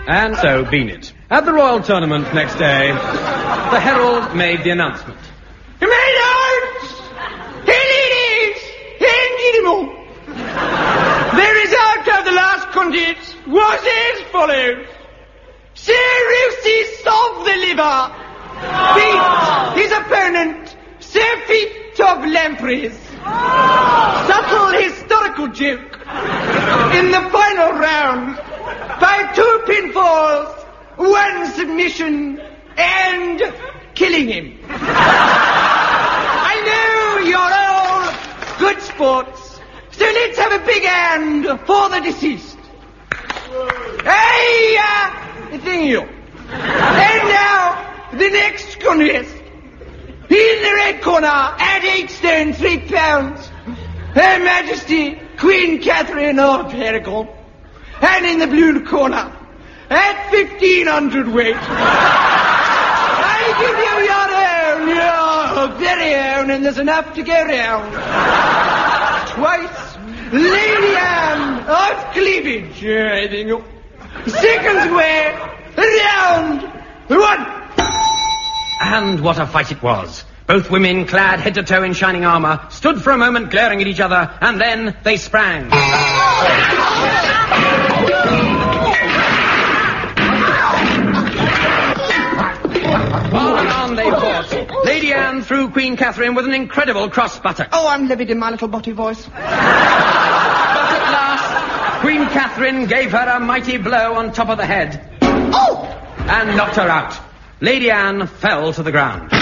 And so been it. At the Royal Tournament next day, the herald made the announcement. My lords, and ladies, and gentlemen, the result of the last contest was as follows. Sir Eustace of the Liver beat his opponent, Sir Feet of Lampreys. Subtle historical joke. In the final round, by 2 pinfalls, 1 submission, and killing him. I know you're all good sports, so let's have a big hand for the deceased. Hey, thank you. And now, the next contest. In the red corner, at 8 stone 3 pounds, Her Majesty Queen Catherine of Paragon. And in the blue corner, at 1,500 weight, I give you your own, your very own, and there's enough to go round. Twice, Lady Anne of Cleavage, I think. Second way, round 1. And what a fight it was. Both women, clad head to toe in shining armor, stood for a moment glaring at each other, and then they sprang. On and on they fought. Lady Anne threw Queen Catherine with an incredible cross buttock. Oh, I'm livid in my little botty voice. But at last, Queen Catherine gave her a mighty blow on top of the head. Oh! And knocked her out. Lady Anne fell to the ground.